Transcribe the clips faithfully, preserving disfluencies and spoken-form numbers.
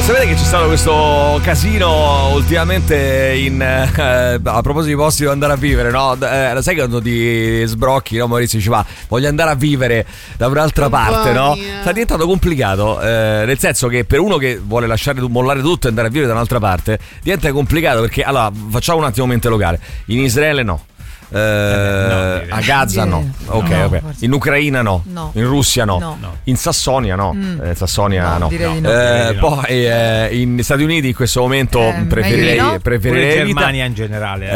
sapete che c'è stato questo casino ultimamente in, eh, a proposito di posti dove andare a vivere, no? Eh, lo sai che quando ti sbrocchi, no? Maurizio diceva voglio andare a vivere da un'altra parte, no? Sta diventando complicato, eh, nel senso che per uno che vuole lasciare mollare tutto e andare a vivere da un'altra parte diventa complicato, perché allora facciamo un attimo mente locale. In Israele no. Eh, no, a Gaza no, ok, no, ok. In Ucraina no. No. In Russia no. No. No. In Sassonia no, Mm. eh, Sassonia No, no, direi di no. Eh, Direi poi eh, in Stati Uniti in questo momento Eh, preferirei, meglio di no. preferirei Pure vita. Germania in generale.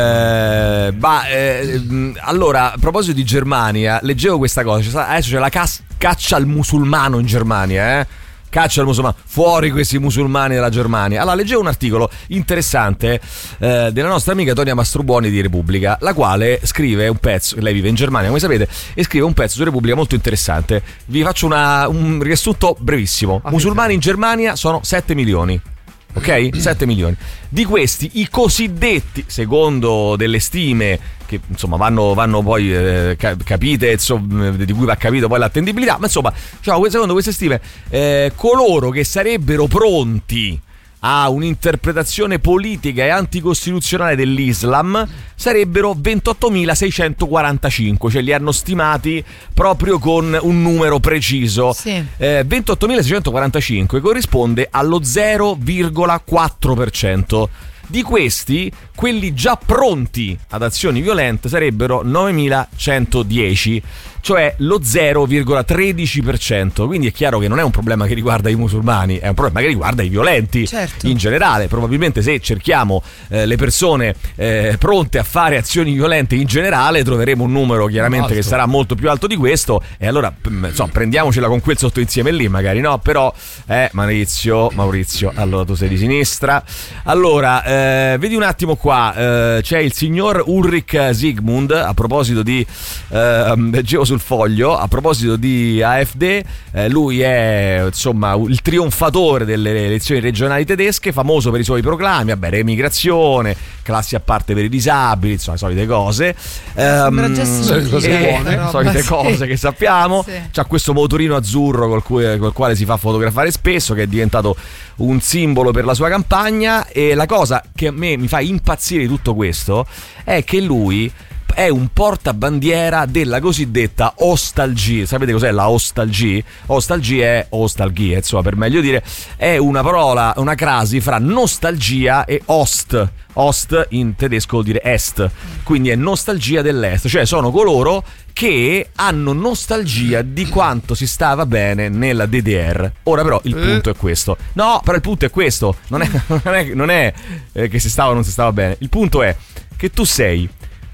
Eh. Eh, bah, eh, mh, allora, a proposito di Germania, leggevo questa cosa. C'è stata- adesso c'è la cas- caccia al musulmano in Germania, eh? Caccia al musulmano, fuori questi musulmani della Germania. Allora, leggevo un articolo interessante eh, della nostra amica Tonia Mastrobuoni di Repubblica, la quale scrive un pezzo, lei vive in Germania come sapete, e scrive un pezzo su Repubblica molto interessante. Vi faccio una, un riassunto brevissimo. Musulmani in Germania sono sette milioni. Ok? sette milioni. Di questi, i cosiddetti, secondo delle stime che insomma vanno, vanno poi eh, capite, insomma, di cui va capito poi l'attendibilità, ma insomma, diciamo, secondo queste stime, eh, coloro che sarebbero pronti a un'interpretazione politica e anticostituzionale dell'Islam sarebbero ventottomilaseicentoquarantacinque, cioè li hanno stimati proprio con un numero preciso. Sì. eh, ventottomilaseicentoquarantacinque corrisponde allo zero virgola quattro per cento. Di questi, quelli già pronti ad azioni violente sarebbero novemilacentodieci, cioè lo zero virgola tredici per cento. Quindi è chiaro che non è un problema che riguarda i musulmani, è un problema che riguarda i violenti, certo, in generale. Probabilmente se cerchiamo eh, le persone eh, pronte a fare azioni violente in generale troveremo un numero chiaramente alto, che sarà molto più alto di questo, e allora p- insomma, prendiamocela con quel sottoinsieme lì magari, no? Però eh, Maurizio, Maurizio, allora tu sei di sinistra. Allora eh, vedi un attimo qua, eh, c'è il signor Ulrich Zygmunt, a proposito di eh, leggevo sul Foglio, a proposito di AfD, eh, lui è insomma il trionfatore delle elezioni regionali tedesche, famoso per i suoi proclami, vabbè, remigrazione, classi a parte per i disabili, insomma, solite cose. Sembra già Ehm, simile, cose eh, buone, roba, solite sì. cose che sappiamo. Sì. C'ha questo motorino azzurro col, cui, col quale si fa fotografare spesso, che è diventato un simbolo per la sua campagna, e la cosa che a me mi fa impazzire di tutto questo è che lui è un portabandiera della cosiddetta ostalgie. Sapete cos'è la ostalgie? Ostalgie è ostalgie, insomma, per meglio dire, è una parola, una crasi fra nostalgia e ost. Ost in tedesco vuol dire est, quindi è nostalgia dell'est, cioè sono coloro che hanno nostalgia di quanto si stava bene nella D D R. Ora però il punto è questo. No, però il punto è questo. Non è, non è, non è eh, che si stava o non si stava bene. Il punto è che tu sei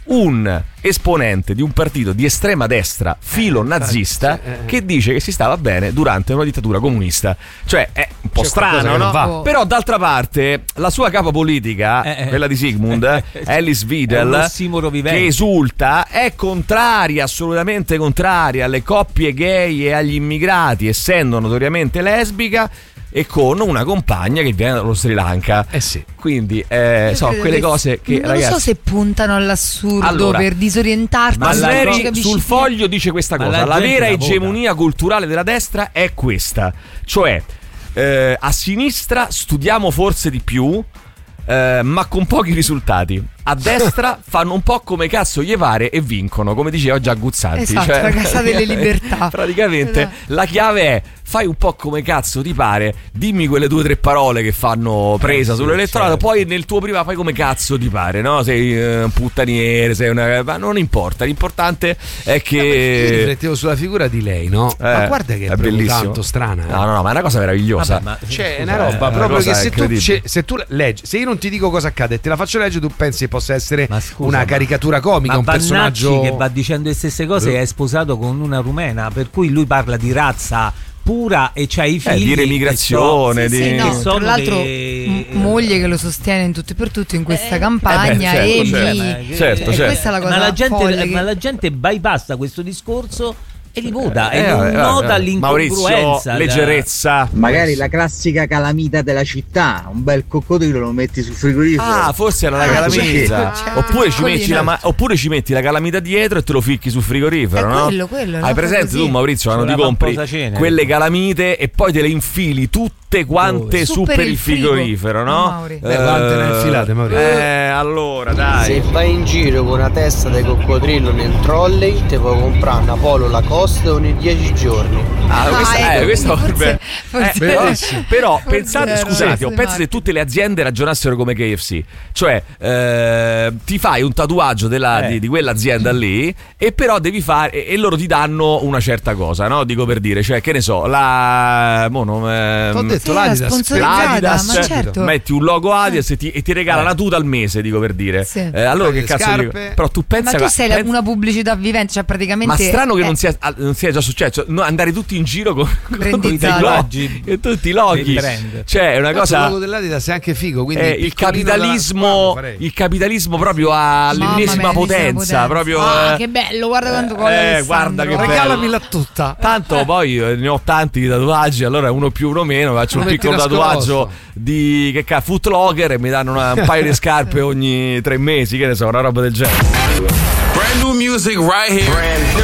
un esponente di un partito di estrema destra filo nazista che dice che si stava bene durante una dittatura comunista. Cioè è un po' C'è strano, qualcosa che no? non va. Oh. Però d'altra parte la sua capa politica, Eh, eh. quella di Zygmunt, Alice È un Weidel, ossimoro vivente. che esulta, è contraria, assolutamente contraria alle coppie gay e agli immigrati, essendo notoriamente lesbica e con una compagna che viene dallo Sri Lanka. Eh sì. Quindi eh, Io so credo quelle che- cose che non ragazzi, lo so se puntano all'assurdo Allora, per disorientarti. ma la- Sleri non capisci sul più. Foglio dice questa Ma cosa: la la, gente vera la vota. egemonia culturale della destra è questa, cioè eh, a sinistra studiamo forse di più, eh, ma con pochi risultati. A destra fanno un po' come cazzo gli pare e vincono, come diceva già Guzzanti. Esatto, cioè, la casa delle libertà. Praticamente Esatto. la chiave è: fai un po' come cazzo ti pare, dimmi quelle due o tre parole che fanno presa Eh sì, sull'elettorato, certo. poi nel tuo privato fai come cazzo ti pare, no? Sei eh, un puttaniere, sei una... ma non importa, l'importante è che... Io riflettevo sulla figura di lei, no? Eh, Ma guarda che è, è proprio bellissimo. tanto strana. eh. No, no, no, ma è una cosa meravigliosa. Vabbè, ma- Cioè, è scusa, una roba eh, proprio cosa che se tu, incredibile. ce- se tu leggi, se io non ti dico cosa accade e te la faccio leggere, tu pensi che possa essere Ma scusa, una ma- caricatura comica, ma un Bannacci, personaggio che va dicendo le stesse cose, è sposato con una rumena, per cui lui parla di razza pura e c'ha i figli Eh, di remigrazione, che so- di- Sì, no, che sono tra l'altro dei- m- moglie che lo sostiene in tutto e per tutto in questa Eh, campagna, eh beh, certo, e certo. lì- Certo, e certo. questa è la cosa ma la gente, folle che- ma la gente bypassa questo discorso E li muta, Eh, e non eh, nota eh, l'incongruenza. Maurizio, leggerezza. Magari la classica calamita della città, un bel coccodrillo lo metti sul frigorifero. Ah, forse era la Ah, calamita. sì. Oppure ci, metti la, Piccolino. ma- oppure ci metti la calamita dietro e te lo ficchi sul frigorifero, È no? quello, quello, Hai no? presente Così. tu, Maurizio, quando C'è ti una compri posacene. quelle calamite e poi te le infili tutte quante Su su per per il il frigo. frigorifero, no? Oh, Mauri. Beh, quante ne hai infilate, Maurizio? Eh, allora, dai. Se vai in giro con una testa di coccodrillo nel trolley, ti puoi comprare una Polo Lacoste ogni dieci giorni. Ah, Ah, questa, ecco, eh, questa quindi vorrebbe- forse- eh, forse- però, forse- però forse pensate, era scusate, questo io il penso se marketing. tutte le aziende ragionassero come K F C, cioè eh, ti fai un tatuaggio della- Eh. di, di quell'azienda lì e però devi fare e, e loro ti danno una certa cosa, no? Dico per dire, cioè che ne so, la mo non, ehm, T'ho detto Sì, la l'Adidas. sponsorizzata, l'Adidas, ma certo. metti un logo Adidas e ti, e ti regala Eh. una tuta al mese, dico per dire. Sì. Eh, allora Poi che le cazzo dico? scarpe. Però tu pensa Ma tu che- sei la- pensa- una pubblicità vivente, cioè praticamente. ma strano che eh, non sia, ah, non sia già successo, no, andare tutti in giro con, con tutti i Brandizzati. loghi, e tutti i loghi. Del brand. Cioè, è una Tanto il cosa. logo dell'Adidas è anche figo, quindi eh, il piccolino da- capitalismo, farei. il capitalismo proprio Mamma all'ennesima mia, potenza, l'ennesima proprio. Ah, eh, che bello, guarda quanto eh, vuole guarda che bello. Regalamela tutta. Tanto poi eh, ne ho tanti di tatuaggi, allora uno più uno meno, faccio Lo un metti piccolo nascosto. tatuaggio di che cazzo, Footlocker e mi danno una- un paio di scarpe ogni tre mesi, che ne so, una roba del genere. Brand new music right here.